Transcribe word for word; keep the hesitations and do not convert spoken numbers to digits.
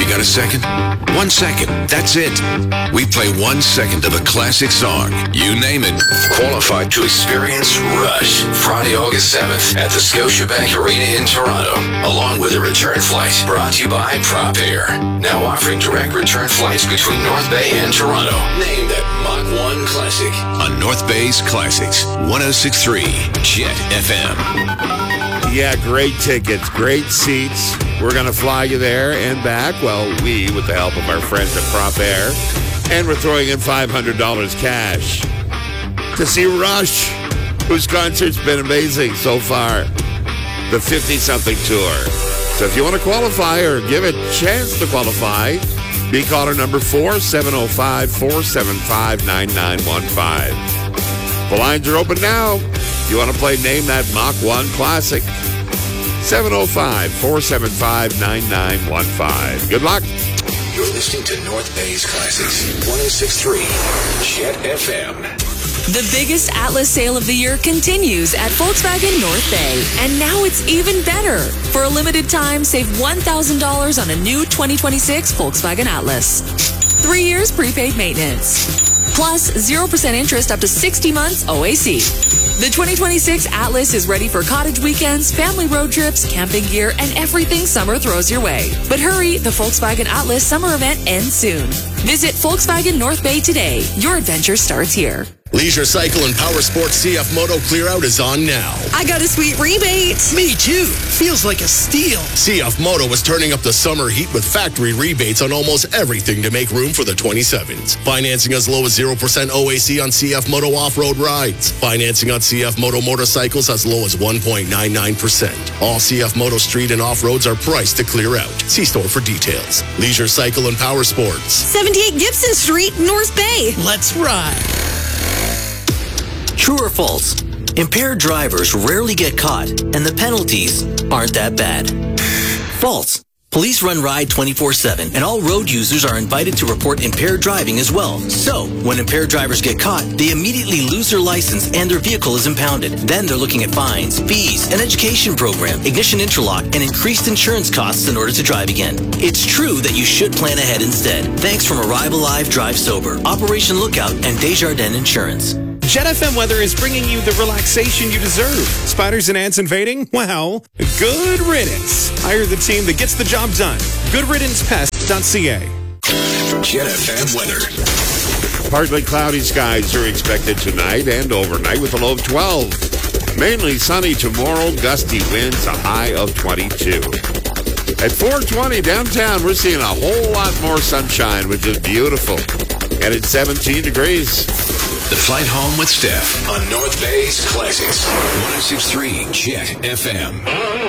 got a second? One second. That's it. We play one second of a classic song. You name it. Qualified to experience Rush. Friday, August seventh at the Scotiabank Arena in Toronto. Along with a return flight brought to you by Prop Air. Now offering direct return flights between North Bay and Toronto. Named that Mach one Classic. On North Bay's Classics. one oh six point three Jet F M. Yeah, great tickets, great seats. We're going to fly you there and back. Well, we, with the help of our friends at Prop Air. And we're throwing in five hundred dollars cash to see Rush, whose concert's been amazing so far. The fifty-something tour. So if you want to qualify or give it a chance to qualify, be caller number four seven oh five, four seven five, nine nine one five. The lines are open now. If you want to play Name That Mach one Classic, seven oh five, four seven five, nine nine one five. Good luck. You're listening to North Bay's Classics, one oh six point three Jet F M. The biggest Atlas sale of the year continues at Volkswagen North Bay. And now it's even better. For a limited time, save one thousand dollars on a new twenty twenty-six Volkswagen Atlas. Three years prepaid maintenance. Plus, zero percent interest up to sixty months O A C. The twenty twenty-six Atlas is ready for cottage weekends, family road trips, camping gear, and everything summer throws your way. But hurry, the Volkswagen Atlas summer event ends soon. Visit Volkswagen North Bay today. Your adventure starts here. Leisure Cycle and Power Sports C F Moto Clear Out is on now. I got a sweet rebate. Me too. Feels like a steal. C F Moto is turning up the summer heat with factory rebates on almost everything to make room for the twenty-sevens. Financing as low as zero percent O A C on C F Moto off-road rides. Financing on C F Moto motorcycles as low as one point nine nine percent. All C F Moto street and off-roads are priced to clear out. See store for details. Leisure Cycle and Power Sports. seventy-eight Gibson Street, North Bay. Let's ride. True or false? Impaired drivers rarely get caught, and the penalties aren't that bad. False. Police run Ride twenty-four seven, and all road users are invited to report impaired driving as well. So, when impaired drivers get caught, they immediately lose their license and their vehicle is impounded. Then they're looking at fines, fees, an education program, ignition interlock, and increased insurance costs in order to drive again. It's true that you should plan ahead instead. Thanks from Arrive Alive, Drive Sober, Operation Lookout, and Desjardins Insurance. Jet F M weather is bringing you the relaxation you deserve. Spiders and ants invading? Well, good riddance. Hire the team that gets the job done. good riddance pest dot c a. Jet F M weather. Partly cloudy skies are expected tonight and overnight with a low of twelve. Mainly sunny tomorrow, gusty winds, a high of twenty-two. At four twenty downtown, we're seeing a whole lot more sunshine, which is beautiful. And it's seventeen degrees. The Flight Home with Steph on North Bay's Classics, one oh six point three Jet F M.